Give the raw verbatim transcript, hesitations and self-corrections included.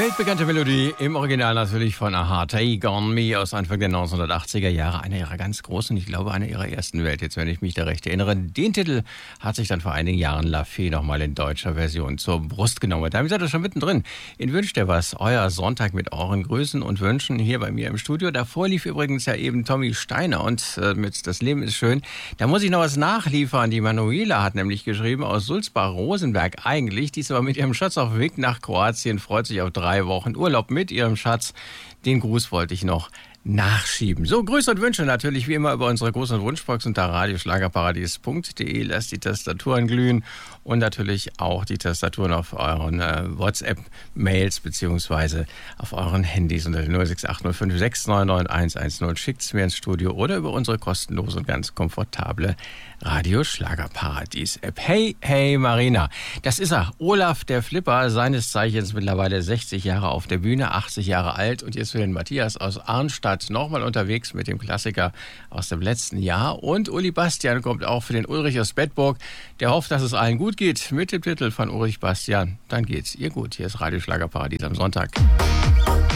Weltbekannte Melodie, im Original natürlich von a-ha, Take On Me aus Anfang der neunzehnhundertachtziger Jahre. Einer ihrer ganz großen, ich glaube, einer ihrer ersten Welthits, wenn ich mich da recht erinnere. Den Titel hat sich dann vor einigen Jahren La Fee nochmal in deutscher Version zur Brust genommen. Damit seid ihr schon mittendrin. In Wünscht ihr was? Euer Sonntag mit euren Grüßen und Wünschen hier bei mir im Studio. Davor lief übrigens ja eben Tommy Steiner und äh, mit Das Leben ist schön. Da muss ich noch was nachliefern. Die Manuela hat nämlich geschrieben aus Sulzbach-Rosenberg eigentlich. Die ist aber mit ihrem Schatz auf dem Weg nach Kroatien, freut sich auf drei Wochen Urlaub mit ihrem Schatz. Den Gruß wollte ich noch nachschieben. So, Grüße und Wünsche natürlich wie immer über unsere großen Wunschbox unter radioschlagerparadies punkt de. Lasst die Tastaturen glühen und natürlich auch die Tastaturen auf euren äh, WhatsApp-Mails beziehungsweise auf euren Handys unter null sechs acht null fünf sechs neun neun eins eins null. Schickt es mir ins Studio oder über unsere kostenlose und ganz komfortable Radio-Schlagerparadies-App. Hey, hey Marina, das ist er, Olaf der Flipper, seines Zeichens mittlerweile sechzig Jahre auf der Bühne, achtzig Jahre alt und jetzt für den Matthias aus Arnstadt nochmal unterwegs mit dem Klassiker aus dem letzten Jahr. Und Uli Bastian kommt auch für den Ulrich aus Bedburg, der hofft, dass es allen gut geht mit dem Titel von Ulrich Bastian. Dann geht's ihr gut. Hier ist Radio Schlagerparadies am Sonntag.